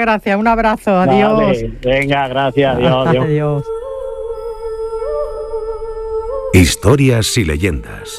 gracias, un abrazo, adiós. Vale, venga, gracias, adiós. Adiós. Historias y leyendas.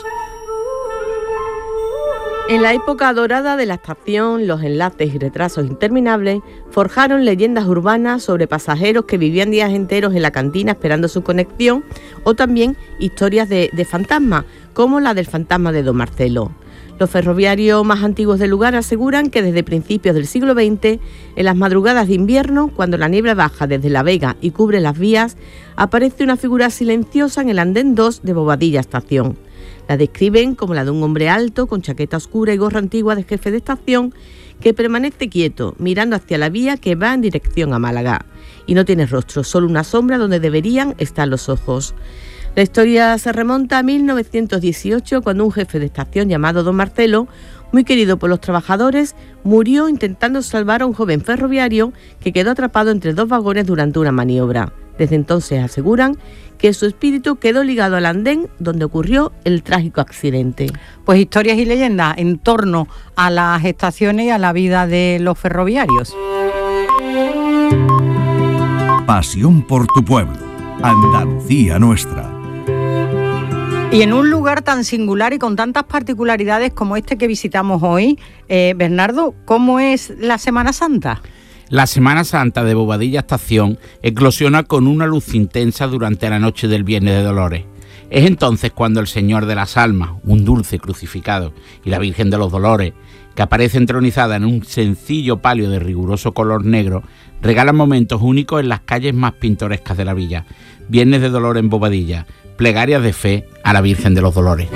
En la época dorada de la estación, los enlaces y retrasos interminables forjaron leyendas urbanas sobre pasajeros que vivían días enteros en la cantina esperando su conexión, o también historias de fantasmas, como la del fantasma de Don Marcelo. Los ferroviarios más antiguos del lugar aseguran que desde principios del siglo XX, en las madrugadas de invierno, cuando la niebla baja desde La Vega y cubre las vías, aparece una figura silenciosa en el andén 2 de Bobadilla Estación. La describen como la de un hombre alto, con chaqueta oscura y gorra antigua de jefe de estación, que permanece quieto, mirando hacia la vía que va en dirección a Málaga. Y no tiene rostro, solo una sombra donde deberían estar los ojos. La historia se remonta a 1918, cuando un jefe de estación llamado Don Marcelo, muy querido por los trabajadores, murió intentando salvar a un joven ferroviario que quedó atrapado entre dos vagones durante una maniobra. Desde entonces aseguran que su espíritu quedó ligado al andén donde ocurrió el trágico accidente. Pues historias y leyendas en torno a las estaciones y a la vida de los ferroviarios. Pasión por tu pueblo, Andalucía nuestra. Y en un lugar tan singular y con tantas particularidades como este que visitamos hoy, Bernardo, ¿cómo es la Semana Santa? La Semana Santa de Bobadilla Estación eclosiona con una luz intensa durante la noche del Viernes de Dolores. Es entonces cuando el Señor de las Almas, un dulce crucificado, y la Virgen de los Dolores, que aparece entronizada en un sencillo palio de riguroso color negro, regalan momentos únicos en las calles más pintorescas de la villa. Viernes de Dolores en Bobadilla, plegarias de fe a la Virgen de los Dolores.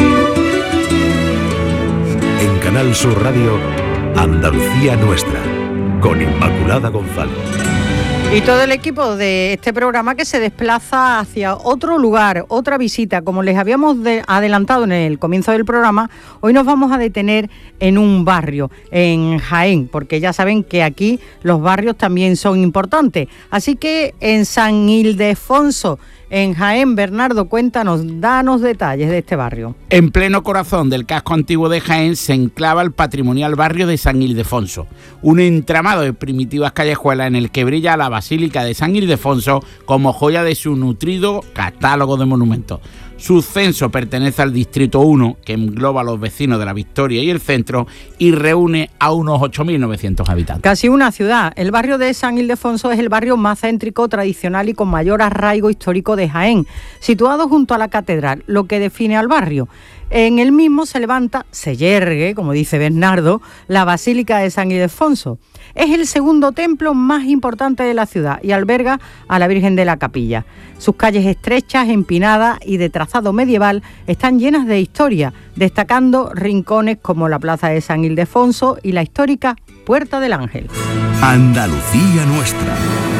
En Canal Sur Radio, Andalucía nuestra, con Inmaculada González. Y todo el equipo de este programa que se desplaza hacia otro lugar, otra visita. Como les habíamos adelantado en el comienzo del programa, hoy nos vamos a detener en un barrio, en Jaén, porque ya saben que aquí los barrios también son importantes. Así que en San Ildefonso, en Jaén, Bernardo, cuéntanos, danos detalles de este barrio. En pleno corazón del casco antiguo de Jaén se enclava el patrimonial barrio de San Ildefonso, un entramado de primitivas callejuelas en el que brilla la Basílica de San Ildefonso como joya de su nutrido catálogo de monumentos. Su censo pertenece al Distrito 1, que engloba a los vecinos de La Victoria y el centro, y reúne a unos 8.900 habitantes. Casi una ciudad. El barrio de San Ildefonso es el barrio más céntrico, tradicional y con mayor arraigo histórico de Jaén, situado junto a la catedral, lo que define al barrio. En el mismo se yergue, como dice Bernardo, la Basílica de San Ildefonso. Es el segundo templo más importante de la ciudad y alberga a la Virgen de la Capilla. Sus calles estrechas, empinadas y de trazado medieval están llenas de historia, destacando rincones como la Plaza de San Ildefonso y la histórica Puerta del Ángel. Andalucía nuestra.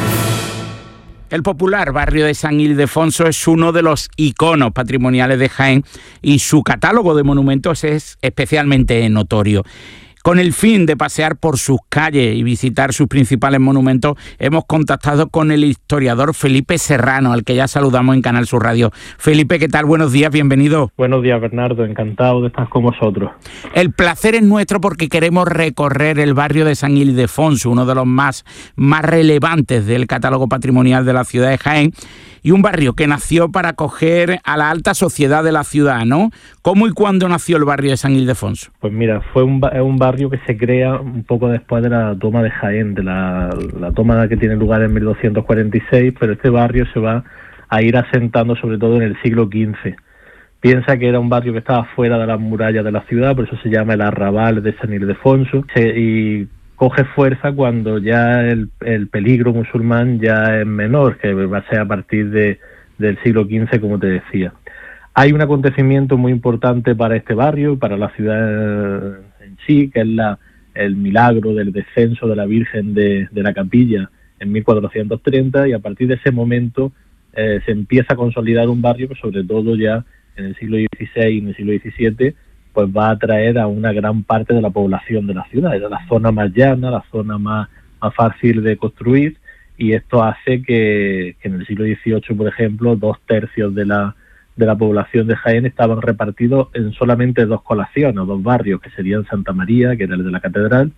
El popular barrio de San Ildefonso es uno de los iconos patrimoniales de Jaén y su catálogo de monumentos es especialmente notorio. Con el fin de pasear por sus calles y visitar sus principales monumentos, hemos contactado con el historiador Felipe Serrano, al que ya saludamos en Canal Sur Radio. Felipe, ¿qué tal? Buenos días, bienvenido. Buenos días, Bernardo, encantado de estar con vosotros. El placer es nuestro porque queremos recorrer el barrio de San Ildefonso, uno de los más relevantes del catálogo patrimonial de la ciudad de Jaén, y un barrio que nació para acoger a la alta sociedad de la ciudad, ¿no? ¿Cómo y cuándo nació el barrio de San Ildefonso? Pues mira, fue un barrio que se crea un poco después de la toma de Jaén, de la toma que tiene lugar en 1246, pero este barrio se va a ir asentando sobre todo en el siglo XV. Piensa que era un barrio que estaba fuera de las murallas de la ciudad, por eso se llama el arrabal de San Ildefonso, y coge fuerza cuando ya el peligro musulmán ya es menor, que va a ser a partir del siglo XV, como te decía. Hay un acontecimiento muy importante para este barrio, para la ciudad en sí, que es el milagro del descenso de la Virgen de la Capilla en 1430, y a partir de ese momento se empieza a consolidar un barrio que sobre todo ya en el siglo XVI y en el siglo XVII pues va a atraer a una gran parte de la población de la ciudad. Era la zona más llana, la zona más fácil de construir, y esto hace que en el siglo XVIII, por ejemplo, 2/3 de la población de Jaén estaban repartidos en solamente dos colaciones, dos barrios, que serían Santa María, que era el de la catedral,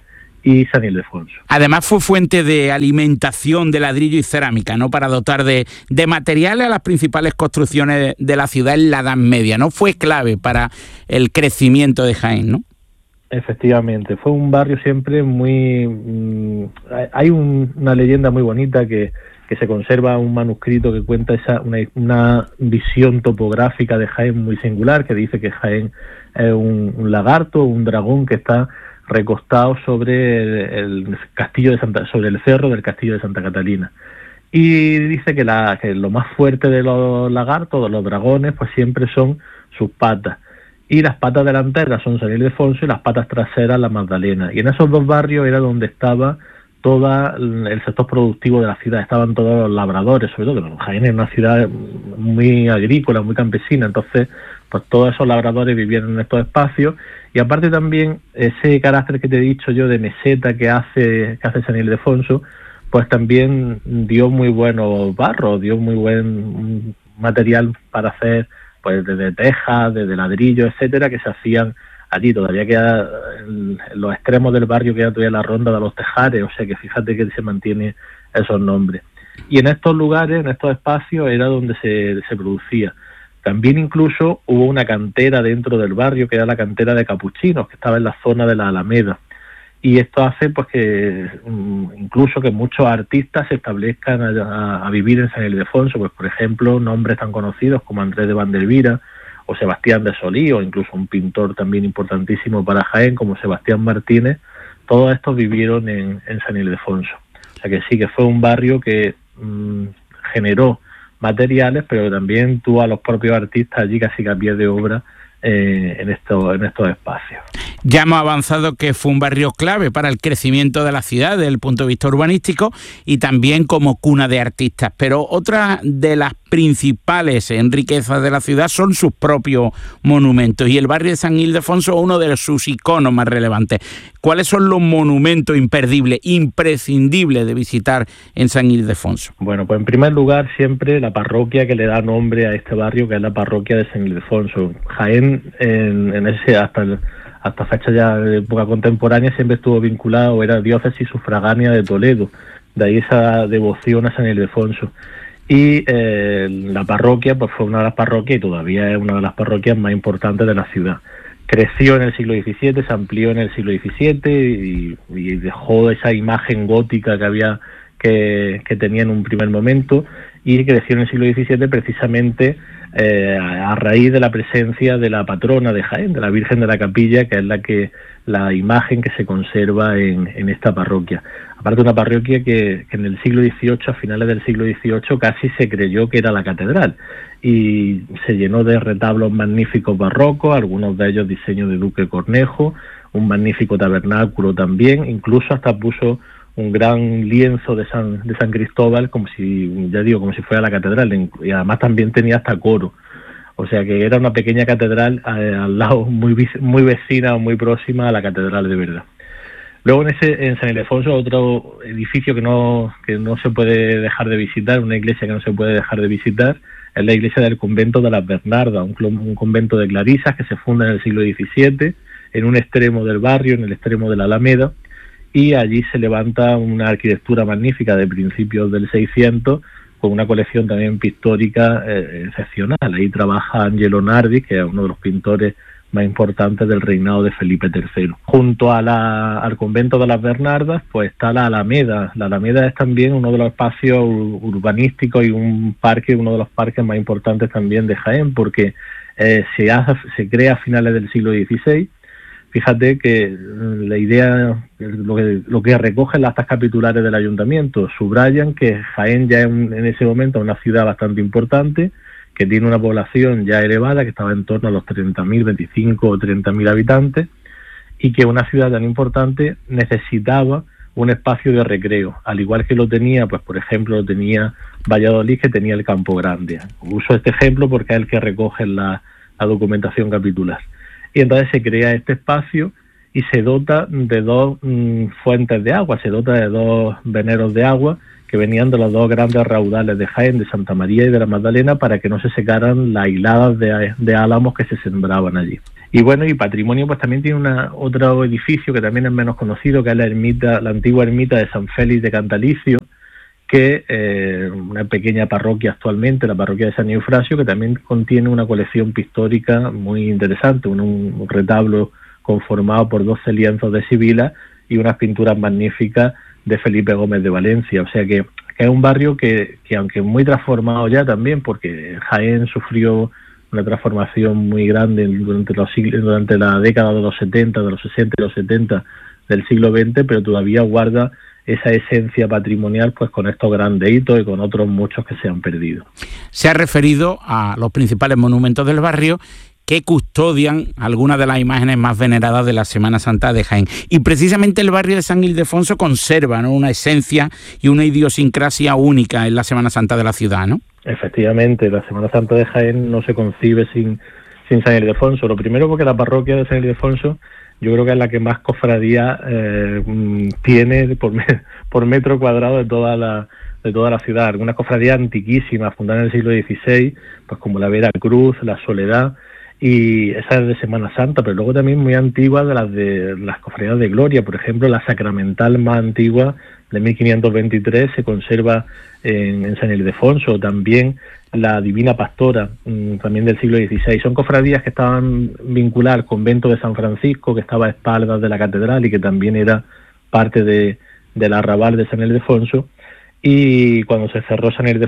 y San Ildefonso. Además fue fuente de alimentación de ladrillo y cerámica, ¿no? Para dotar de materiales a las principales construcciones de la ciudad en la Edad Media, ¿no? Fue clave para el crecimiento de Jaén, ¿no? Efectivamente, fue un barrio siempre muy... hay una leyenda muy bonita que se conserva, un manuscrito que cuenta una visión topográfica de Jaén muy singular, que dice que Jaén es un lagarto, un dragón que está recostado sobre el castillo de sobre el cerro del castillo de Santa Catalina. Y dice que lo más fuerte de los lagartos, de los dragones, pues siempre son sus patas. Y las patas delanteras son San Ildefonso y las patas traseras la Magdalena. Y en esos dos barrios era donde estaba todo el sector productivo de la ciudad, estaban todos los labradores, sobre todo, Jaén es una ciudad muy agrícola, muy campesina, entonces pues todos esos labradores vivían en estos espacios, y aparte también ese carácter que te he dicho yo de meseta que hace San Ildefonso, pues también dio muy buenos barros, dio muy buen material para hacer, pues desde tejas, desde ladrillos, etcétera, que se hacían allí. Todavía queda en los extremos del barrio, queda todavía la ronda de los Tejares, o sea que fíjate que se mantiene esos nombres. Y en estos lugares, en estos espacios, era donde se producía. También incluso hubo una cantera dentro del barrio, que era la cantera de capuchinos, que estaba en la zona de la Alameda. Y esto hace pues que incluso que muchos artistas se establezcan a vivir en San Ildefonso, pues por ejemplo, nombres tan conocidos como Andrés de Vandervira, o Sebastián de Solí, o incluso un pintor también importantísimo para Jaén como Sebastián Martínez, todos estos vivieron en San Ildefonso. O sea que sí, que fue un barrio que generó materiales, pero también tuvo a los propios artistas allí casi que a pie de obra en estos espacios. Ya hemos avanzado que fue un barrio clave para el crecimiento de la ciudad desde el punto de vista urbanístico y también como cuna de artistas, pero otra de las principales riquezas de la ciudad son sus propios monumentos, y el barrio de San Ildefonso es uno de sus iconos más relevantes. ¿Cuáles son los monumentos imperdibles, imprescindibles de visitar en San Ildefonso? Bueno, pues en primer lugar siempre la parroquia que le da nombre a este barrio, que es la parroquia de San Ildefonso. Jaén hasta fecha ya de época contemporánea siempre estuvo vinculado, o era diócesis sufragánea de Toledo, de ahí esa devoción a San Ildefonso. Y la parroquia pues fue una de las parroquias, y todavía es una de las parroquias más importantes de la ciudad. Creció en el siglo XVII, se amplió en el siglo XVII y dejó esa imagen gótica que tenía en un primer momento, y creció en el siglo XVII precisamente a raíz de la presencia de la patrona de Jaén, de la Virgen de la Capilla, que es la imagen que se conserva en esta parroquia. Aparte, una parroquia que en el siglo XVIII, a finales del siglo XVIII, casi se creyó que era la catedral, y se llenó de retablos magníficos barrocos, algunos de ellos diseño de Duque Cornejo, un magnífico tabernáculo también, incluso hasta puso un gran lienzo de San Cristóbal, como si fuera la catedral, y además también tenía hasta coro, o sea que era una pequeña catedral al lado, muy vecina o muy próxima a la catedral de verdad. Luego en San Ildefonso, otro edificio que no se puede dejar de visitar, una iglesia que no se puede dejar de visitar, es la iglesia del convento de las Bernardas, un convento de clarisas que se funda en el siglo XVII, en un extremo del barrio, en el extremo de la Alameda, y allí se levanta una arquitectura magnífica de principios del 600, con una colección también pictórica excepcional. Ahí trabaja Angelo Nardi, que es uno de los pintores más importantes del reinado de Felipe III. Junto al convento de las Bernardas, pues está la Alameda. La Alameda es también uno de los espacios urbanísticos y uno de los parques más importantes también de Jaén, porque se crea a finales del siglo XVI. Fíjate que la idea, lo que recogen las actas capitulares del ayuntamiento, subrayan que Jaén ya es en ese momento una ciudad bastante importante, que tiene una población ya elevada, que estaba en torno a los 30.000, 25 o 30.000 habitantes, y que una ciudad tan importante necesitaba un espacio de recreo, al igual que lo tenía, pues por ejemplo, lo tenía Valladolid, que tenía el Campo Grande. Uso este ejemplo porque es el que recoge la documentación capitular. Y entonces se crea este espacio y se dota de dos fuentes de agua, se dota de dos veneros de agua que venían de los dos grandes raudales de Jaén, de Santa María y de la Magdalena, para que no se secaran las hiladas de álamos que se sembraban allí. Y bueno, y patrimonio pues también tiene otro edificio que también es menos conocido, que es la antigua ermita de San Félix de Cantalicio, que una pequeña parroquia actualmente, la parroquia de San Eufrasio, que también contiene una colección pictórica muy interesante, un retablo conformado por 12 lienzos de Sibila y unas pinturas magníficas de Felipe Gómez de Valencia. O sea que es un barrio que aunque muy transformado ya también, porque Jaén sufrió una transformación muy grande durante la década de los 70, de los 60 y los 70 del siglo XX, pero todavía guarda esa esencia patrimonial, pues con estos grandes hitos y con otros muchos que se han perdido. Se ha referido a los principales monumentos del barrio que custodian algunas de las imágenes más veneradas de la Semana Santa de Jaén. Y precisamente el barrio de San Ildefonso conserva, ¿no?, una esencia y una idiosincrasia única en la Semana Santa de la ciudad, ¿no? Efectivamente, la Semana Santa de Jaén no se concibe sin San Ildefonso. Lo primero porque la parroquia de San Ildefonso yo creo que es la que más cofradía tiene por metro cuadrado de toda la ciudad. Algunas cofradías antiquísimas, fundadas en el siglo XVI, pues como la Vera Cruz, la Soledad, y esa es de Semana Santa, pero luego también muy antiguas de las cofradías de Gloria. Por ejemplo, la sacramental más antigua, de 1523, se conserva en San Ildefonso. También la Divina Pastora, también del siglo XVI. Son cofradías que estaban vinculadas al convento de San Francisco, que estaba a espaldas de la catedral y que también era parte del arrabal de San Ildefonso. Y cuando se cerró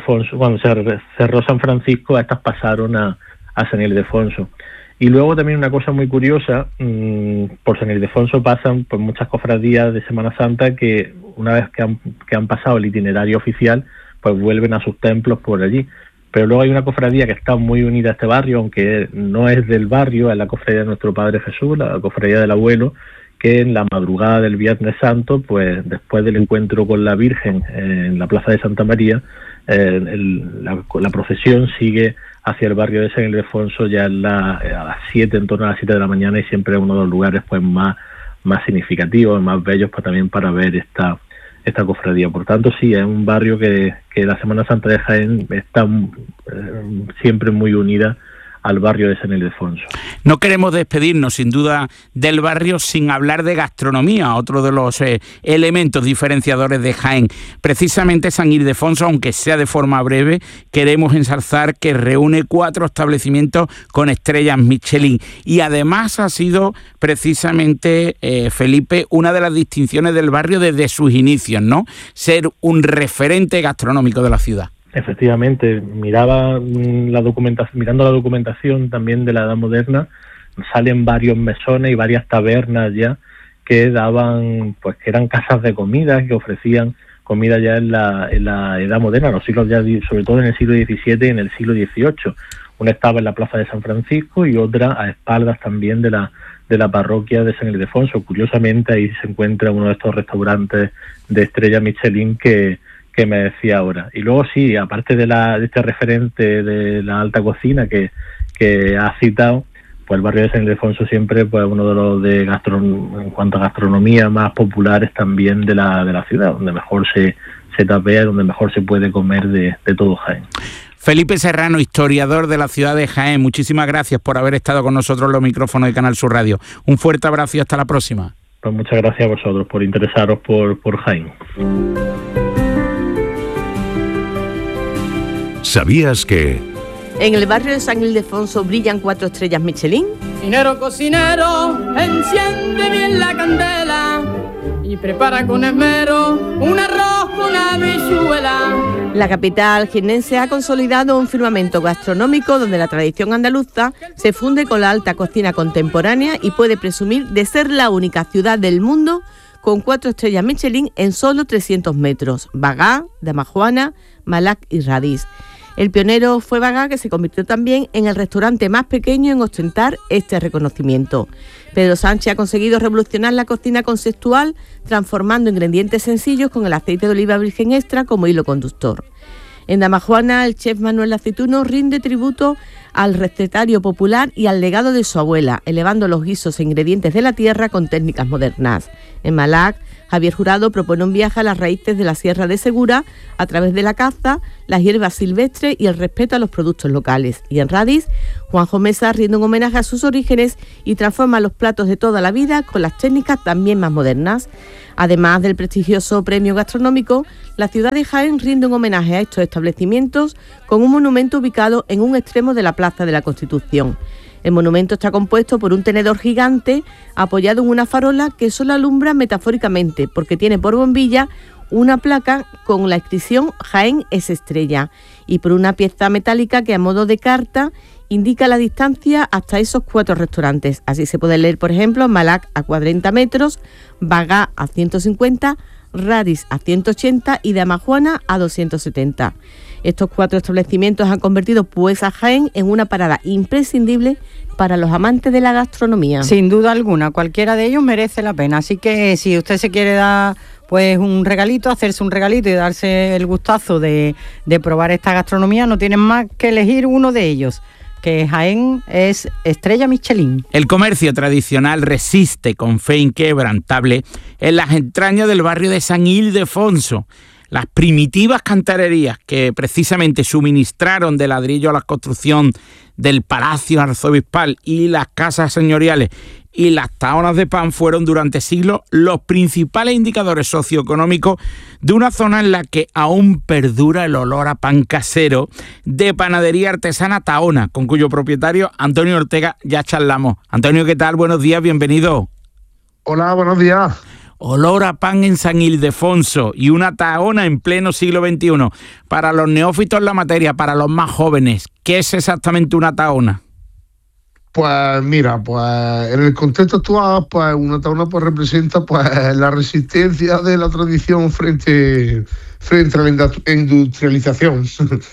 San Francisco, estas pasaron a San Ildefonso. Y luego también una cosa muy curiosa, por San Ildefonso pasan pues muchas cofradías de Semana Santa que una vez que han pasado el itinerario oficial, pues vuelven a sus templos por allí. Pero luego hay una cofradía que está muy unida a este barrio, aunque no es del barrio, es la cofradía de Nuestro Padre Jesús, la cofradía del Abuelo, que en la madrugada del Viernes Santo, pues después del encuentro con la Virgen en la Plaza de Santa María, la procesión sigue hacia el barrio de San Ildefonso ya a las 7, en torno a las 7 de la mañana, y siempre es uno de los lugares pues más significativos, más bellos también para ver esta cofradía. Por tanto, sí, es un barrio que la Semana Santa de Jaén está siempre muy unida al barrio de San Ildefonso. No queremos despedirnos, sin duda, del barrio sin hablar de gastronomía, otro de los elementos diferenciadores de Jaén. Precisamente San Ildefonso, aunque sea de forma breve, queremos ensalzar que reúne 4 establecimientos con estrellas Michelin. Y además ha sido precisamente, Felipe, una de las distinciones del barrio desde sus inicios, ¿no? Ser un referente gastronómico de la ciudad. Efectivamente, mirando la documentación también de la Edad Moderna, salen varios mesones y varias tabernas ya que daban, pues que eran casas de comida, que ofrecían comida ya en la Edad Moderna, los siglos ya, sobre todo en el siglo XVII y en el siglo XVIII. Una estaba en la Plaza de San Francisco y otra a espaldas también de la parroquia de San Ildefonso. Curiosamente ahí se encuentra uno de estos restaurantes de estrella Michelin que me decía ahora. Y luego sí, aparte de este referente de la alta cocina que ha citado, pues el barrio de San Ildefonso siempre pues uno de los en cuanto a gastronomía más populares también de la ciudad, donde mejor se tapea, donde mejor se puede comer de todo Jaén. Felipe Serrano, historiador de la ciudad de Jaén, muchísimas gracias por haber estado con nosotros en los micrófonos de Canal Sur Radio. Un fuerte abrazo y hasta la próxima. Pues muchas gracias a vosotros por interesaros por Jaén. ¿Sabías que...? En el barrio de San Ildefonso brillan 4 estrellas Michelin. Cocinero, cocinero, enciende bien la candela y prepara con esmero un arroz con habichuela. La capital jiennense ha consolidado un firmamento gastronómico donde la tradición andaluza se funde con la alta cocina contemporánea y puede presumir de ser la única ciudad del mundo con 4 estrellas Michelin en solo 300 metros. Bagá, Damajuana, Malac y Radís. El pionero fue Bagá, que se convirtió también en el restaurante más pequeño en ostentar este reconocimiento. Pedro Sánchez ha conseguido revolucionar la cocina conceptual, transformando ingredientes sencillos con el aceite de oliva virgen extra como hilo conductor. En Damajuana, el chef Manuel Aceituno rinde tributo al recetario popular y al legado de su abuela, elevando los guisos e ingredientes de la tierra con técnicas modernas. En Malac, Javier Jurado propone un viaje a las raíces de la Sierra de Segura a través de la caza, las hierbas silvestres y el respeto a los productos locales. Y en Radis, Juanjo Mesa rinde un homenaje a sus orígenes y transforma los platos de toda la vida con las técnicas también más modernas. Además del prestigioso premio gastronómico, la ciudad de Jaén rinde un homenaje a estos establecimientos con un monumento ubicado en un extremo de la Plaza de la Constitución. El monumento está compuesto por un tenedor gigante apoyado en una farola que solo alumbra metafóricamente porque tiene por bombilla una placa con la inscripción Jaén es estrella y por una pieza metálica que a modo de carta indica la distancia hasta esos 4 restaurantes. Así se puede leer, por ejemplo, Malac a 40 metros, Bagá a 150, Radis a 180 y Damajuana a 270. Estos 4 establecimientos han convertido pues a Jaén en una parada imprescindible para los amantes de la gastronomía. Sin duda alguna, cualquiera de ellos merece la pena. Así que si usted se quiere dar pues un regalito, hacerse un regalito y darse el gustazo de probar esta gastronomía, no tienen más que elegir uno de ellos, que Jaén es estrella Michelin. El comercio tradicional resiste con fe inquebrantable en las entrañas del barrio de San Ildefonso. Las primitivas cantarerías que precisamente suministraron de ladrillo a la construcción del Palacio Arzobispal y las casas señoriales y las taonas de pan fueron durante siglos los principales indicadores socioeconómicos de una zona en la que aún perdura el olor a pan casero de panadería artesana Taona, con cuyo propietario Antonio Ortega ya charlamos. Antonio, ¿qué tal? Buenos días, bienvenido. Hola, buenos días. Olor a pan en San Ildefonso y una Taona en pleno siglo XXI. Para los neófitos en la materia, para los más jóvenes, ¿qué es exactamente una Taona? Pues mira, pues en el contexto actual, pues una Taona pues representa pues la resistencia de la tradición frente a la industrialización.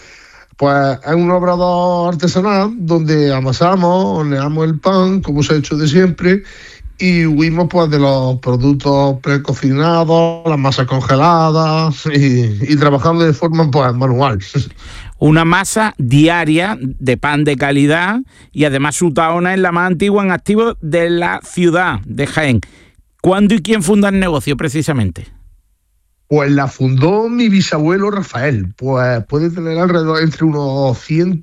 Pues es un obrador artesanal donde amasamos, horneamos el pan, como se ha hecho de siempre, y huimos pues de los productos precocinados, las masas congeladas y trabajando de forma pues manual. Una masa diaria de pan de calidad y además su Taona es la más antigua en activo de la ciudad de Jaén. ¿Cuándo y quién funda el negocio precisamente? Pues la fundó mi bisabuelo Rafael. Pues puede tener alrededor entre unos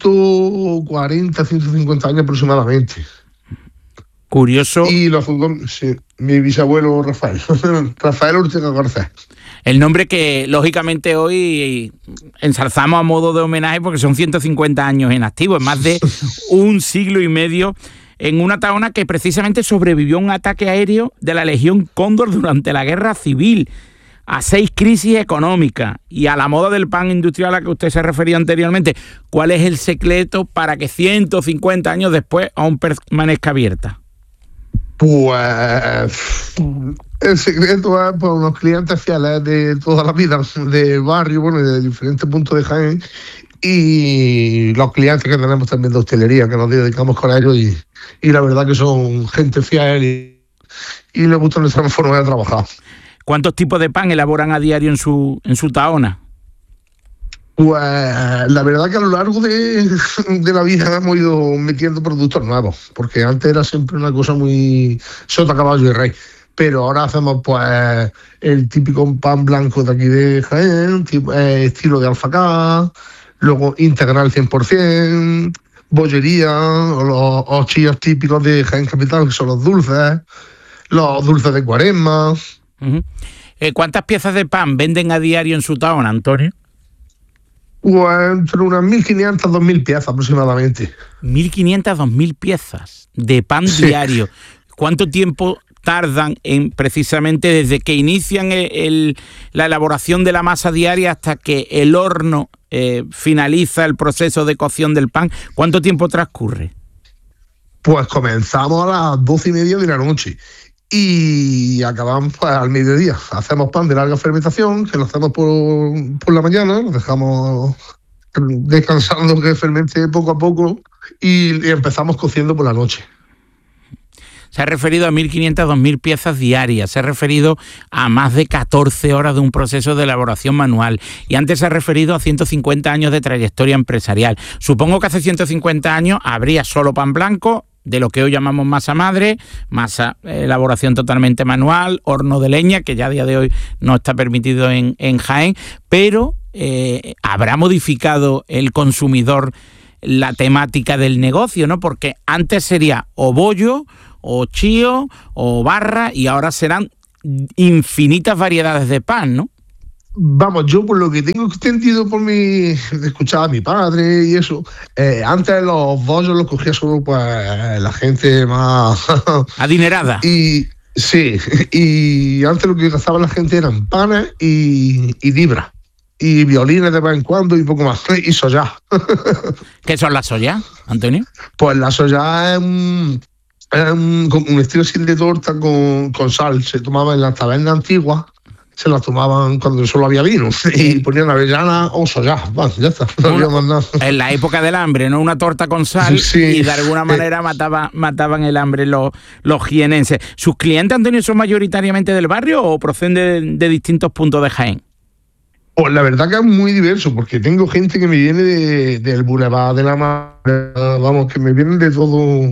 140, 150 años aproximadamente. Curioso. Y lo fundó sí, mi bisabuelo Rafael, Rafael Ortega Garcés. El nombre que lógicamente hoy ensalzamos a modo de homenaje porque son 150 años en activo, es más de un siglo y medio en una Taona que precisamente sobrevivió a un ataque aéreo de la Legión Cóndor durante la Guerra Civil, a 6 crisis económicas y a la moda del pan industrial a la que usted se refería anteriormente. ¿Cuál es el secreto para que 150 años después aún permanezca abierta? Pues el secreto es pues, unos clientes fieles de toda la vida, del barrio, bueno, de diferentes puntos de Jaén, y los clientes que tenemos también de hostelería, que nos dedicamos con ellos, y la verdad que son gente fiel y les gusta nuestra forma de trabajar. ¿Cuántos tipos de pan elaboran a diario en su Taona? Pues la verdad que a lo largo de la vida hemos ido metiendo productos nuevos, porque antes era siempre una cosa muy sota, caballo y rey, pero ahora hacemos pues el típico pan blanco de aquí de Jaén, estilo de alfacá, luego integral 100%, bollería, o los chillos típicos de Jaén Capital, que son los dulces de Cuaresma. Uh-huh. ¿Cuántas piezas de pan venden a diario en su Taona, Antonio? Pues entre unas 1.500 a 2.000 piezas aproximadamente. 1.500 a 2.000 piezas de pan diario. ¿Cuánto tiempo tardan en precisamente desde que inician la elaboración de la masa diaria hasta que el horno finaliza el proceso de cocción del pan? ¿Cuánto tiempo transcurre? Pues comenzamos a las 12:30 de la noche y acabamos pues, al mediodía. Hacemos pan de larga fermentación, que lo hacemos por la mañana, lo dejamos descansando que fermente poco a poco y empezamos cociendo por la noche. Se ha referido a 1.500 a 2.000 piezas diarias, se ha referido a más de 14 horas de un proceso de elaboración manual y antes se ha referido a 150 años de trayectoria empresarial. Supongo que hace 150 años habría solo pan blanco, de lo que hoy llamamos masa madre, masa elaboración totalmente manual, horno de leña, que ya a día de hoy no está permitido en Jaén, pero habrá modificado el consumidor la temática del negocio, ¿no? Porque antes sería o bollo, o chío, o barra, y ahora serán infinitas variedades de pan, ¿no? Vamos, yo por lo que tengo entendido de escuchar a mi padre y eso, antes los bollos los cogía solo pues la gente más adinerada. Y sí, y antes lo que gastaba la gente eran panes y libras. Y violines de vez en cuando y poco más. Y soya. ¿Qué son las soya, Antonio? Pues la soya es un estilo así de torta con sal. Se tomaba en las tabernas antiguas, se las tomaban cuando solo había vino. Y ponían avellana o soya. Bueno, ya está. No había más nada. En la época del hambre, ¿no? Una torta con sal, sí. Y de alguna manera mataban el hambre los jienenses. ¿Sus clientes, Antonio, son mayoritariamente del barrio o proceden de distintos puntos de Jaén? Pues la verdad que es muy diverso, porque tengo gente que me viene del Boulevard de la Mar, vamos, que me vienen de todo,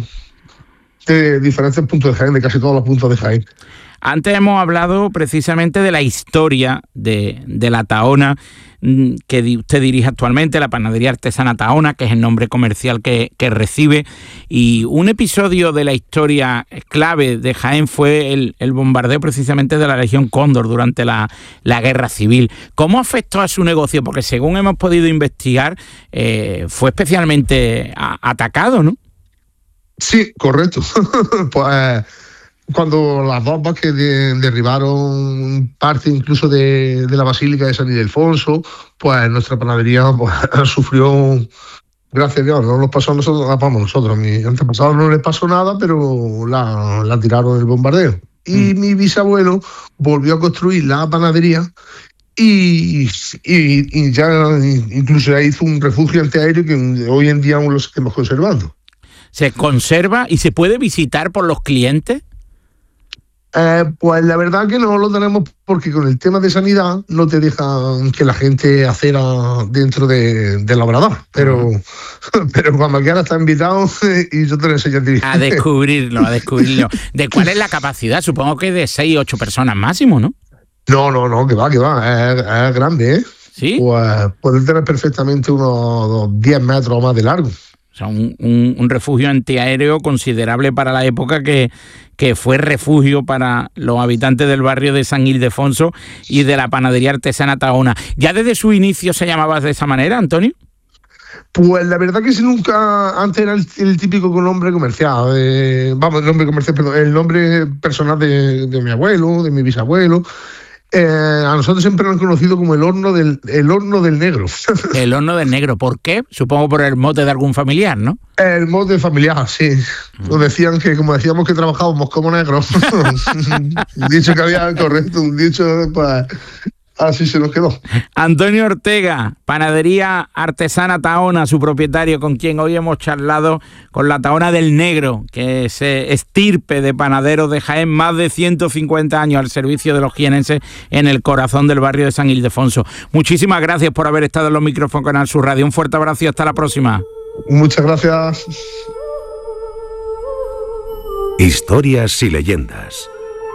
de diferentes puntos de Jaén, de casi todos los puntos de Jaén. Antes hemos hablado precisamente de la historia de la Tahona que usted dirige actualmente, la Panadería Artesana Tahona, que es el nombre comercial que recibe, y un episodio de la historia clave de Jaén fue el bombardeo precisamente de la Legión Cóndor durante la Guerra Civil. ¿Cómo afectó a su negocio? Porque según hemos podido investigar, fue especialmente atacado, ¿no? Sí, correcto. Pues cuando las bombas que derribaron parte incluso de la Basílica de San Ildefonso, pues nuestra panadería pues, sufrió, gracias a Dios, no nos pasó a nosotros, a mi antepasado no les pasó nada, pero la tiraron en el bombardeo. Y mi bisabuelo volvió a construir la panadería y ya incluso ya hizo un refugio antiaéreo que hoy en día aún lo seguimos conservando. ¿Se conserva y se puede visitar por los clientes? Pues la verdad que no lo tenemos porque con el tema de sanidad no te dejan que la gente acera dentro del obrador, pero cuando quieras está invitado y yo te lo enseño a ti. A descubrirlo. ¿De cuál es la capacidad? Supongo que de 6 o 8 personas máximo, ¿no? No, que va, es grande, ¿eh? ¿Sí? Pues puede tener perfectamente unos 10 metros o más de largo. O sea, un refugio antiaéreo considerable para la época que fue refugio para los habitantes del barrio de San Ildefonso y de la Panadería Artesana Tahona. ¿Ya desde su inicio se llamaba de esa manera, Antonio? Pues la verdad que sí, nunca, antes era el típico nombre comercial, el nombre personal de mi abuelo, de mi bisabuelo. A nosotros siempre nos han conocido como el horno del negro. El horno del negro, ¿por qué? Supongo por el mote de algún familiar, ¿no? El mote familiar, sí. Nos decían que, como decíamos que trabajábamos como negros, un dicho que había, correcto, un dicho, pues así se nos quedó. Antonio Ortega, Panadería Artesana Tahona, su propietario, con quien hoy hemos charlado con la Tahona del Negro, que es estirpe de panaderos de Jaén, más de 150 años al servicio de los jienenses en el corazón del barrio de San Ildefonso. Muchísimas gracias por haber estado en los micrófonos de Canal Sur Radio. Un fuerte abrazo y hasta la próxima. Muchas gracias. Historias y leyendas.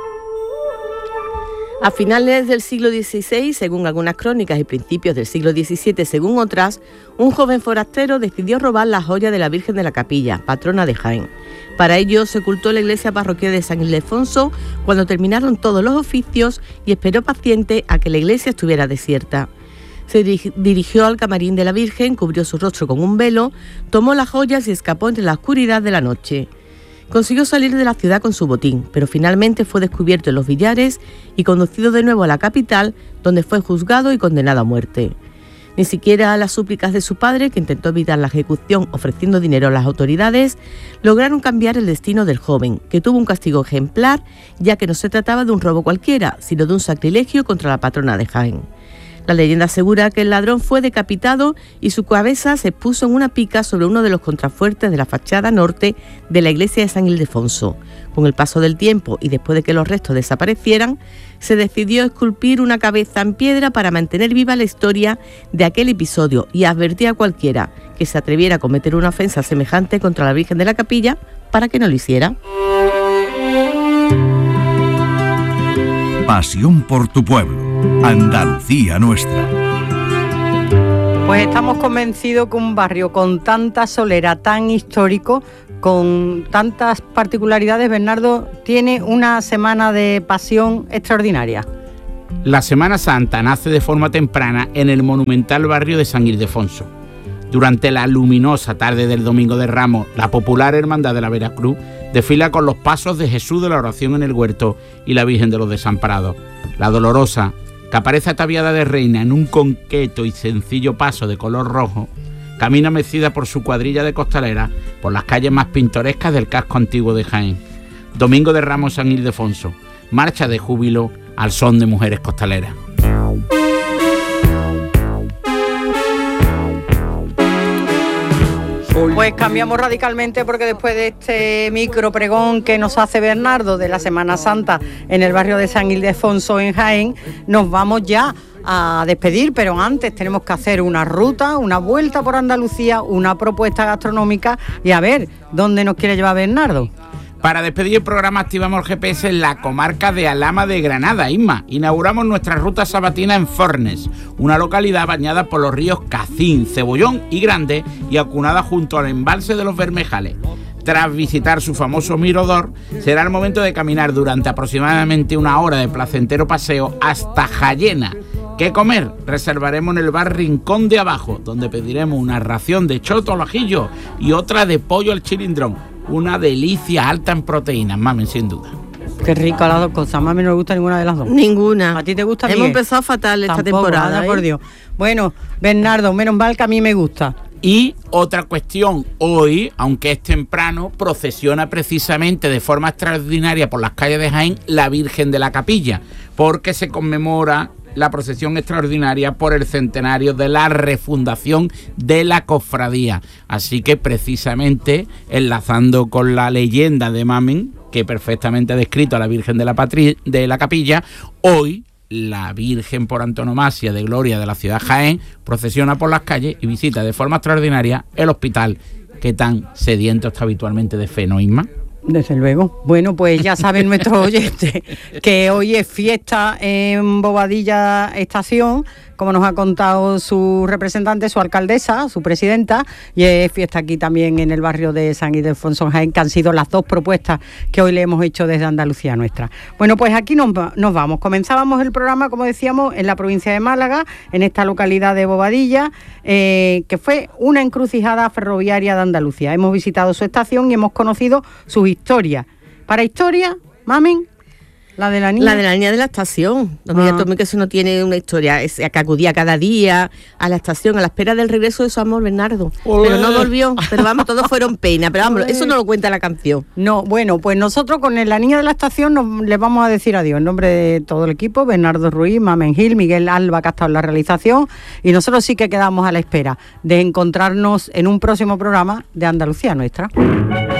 A finales del siglo XVI, según algunas crónicas, y principios del siglo XVII, según otras, un joven forastero decidió robar la joya de la Virgen de la Capilla, patrona de Jaén. Para ello se ocultó la iglesia parroquial de San Ildefonso cuando terminaron todos los oficios y esperó paciente a que la iglesia estuviera desierta. Se dirigió al camarín de la Virgen, cubrió su rostro con un velo, tomó las joyas y escapó entre la oscuridad de la noche. Consiguió salir de la ciudad con su botín, pero finalmente fue descubierto en los Villares y conducido de nuevo a la capital, donde fue juzgado y condenado a muerte. Ni siquiera las súplicas de su padre, que intentó evitar la ejecución ofreciendo dinero a las autoridades, lograron cambiar el destino del joven, que tuvo un castigo ejemplar, ya que no se trataba de un robo cualquiera, sino de un sacrilegio contra la patrona de Jaén. La leyenda asegura que el ladrón fue decapitado y su cabeza se puso en una pica sobre uno de los contrafuertes de la fachada norte de la iglesia de San Ildefonso. Con el paso del tiempo y después de que los restos desaparecieran, se decidió esculpir una cabeza en piedra para mantener viva la historia de aquel episodio y advertir a cualquiera que se atreviera a cometer una ofensa semejante contra la Virgen de la Capilla, para que no lo hiciera. Pasión por tu pueblo, Andalucía nuestra. Pues estamos convencidos que un barrio con tanta solera, tan histórico, con tantas particularidades, Bernardo, tiene una semana de pasión extraordinaria. La Semana Santa nace de forma temprana en el monumental barrio de San Ildefonso. Durante la luminosa tarde del Domingo de Ramos, la popular Hermandad de la Veracruz desfila con los pasos de Jesús de la Oración en el Huerto y la Virgen de los Desamparados. La Dolorosa, que aparece ataviada de reina en un conqueto y sencillo paso de color rojo, camina mecida por su cuadrilla de costaleras por las calles más pintorescas del casco antiguo de Jaén. Domingo de Ramos San Ildefonso, marcha de júbilo al son de mujeres costaleras. Pues cambiamos radicalmente porque después de este micro pregón que nos hace Bernardo de la Semana Santa en el barrio de San Ildefonso en Jaén, nos vamos ya a despedir, pero antes tenemos que hacer una ruta, una vuelta por Andalucía, una propuesta gastronómica y a ver dónde nos quiere llevar Bernardo. Para despedir el programa activamos el GPS en la comarca de Alhama de Granada, Isma. Inauguramos nuestra ruta sabatina en Fornes, una localidad bañada por los ríos Cacín, Cebollón y Grande y acunada junto al embalse de los Bermejales. Tras visitar su famoso mirador, será el momento de caminar durante aproximadamente una hora de placentero paseo hasta Jayena. ¿Qué comer? Reservaremos en el bar Rincón de Abajo, donde pediremos una ración de choto al ajillo y otra de pollo al chilindrón. Una delicia alta en proteínas, mamen, sin duda. Qué rica las dos cosas, mami, no me gusta ninguna de las dos. Ninguna. ¿A ti te gusta? Hemos empezado fatal esta temporada. Vaya, por Dios. Bueno, Bernardo, menos mal que a mí me gusta. Y otra cuestión, hoy, aunque es temprano, procesiona precisamente de forma extraordinaria por las calles de Jaén la Virgen de la Capilla, porque se conmemora la procesión extraordinaria por el centenario de la refundación de la cofradía. Así que precisamente, enlazando con la leyenda de Mamen, que perfectamente ha descrito a la Virgen de la Capilla, hoy la Virgen por antonomasia de gloria de la ciudad Jaén procesiona por las calles y visita de forma extraordinaria el hospital que tan sediento está habitualmente de fe, ¿no, Isma? Desde luego. Bueno, pues ya saben nuestros oyentes que hoy es fiesta en Bobadilla Estación, como nos ha contado su representante, su alcaldesa, su presidenta, y es fiesta aquí también en el barrio de San Ildefonso en Jaén, que han sido las dos propuestas que hoy le hemos hecho desde Andalucía nuestra. Bueno, pues aquí nos vamos. Comenzábamos el programa, como decíamos, en la provincia de Málaga, en esta localidad de Bobadilla, que fue una encrucijada ferroviaria de Andalucía. Hemos visitado su estación y hemos conocido sus historias. Para historia, mamen, la de la niña de la estación, donde ya todo que eso no tiene una historia, es que acudía cada día a la estación a la espera del regreso de su amor, Bernardo. Olé. Pero no volvió, pero vamos, todos fueron pena, pero vamos, eso no lo cuenta la canción. No, bueno, pues nosotros con la niña de la estación les vamos a decir adiós en nombre de todo el equipo, Bernardo Ruiz, Mamen Gil, Miguel Alba, que ha estado en la realización, y nosotros sí que quedamos a la espera de encontrarnos en un próximo programa de Andalucía Nuestra.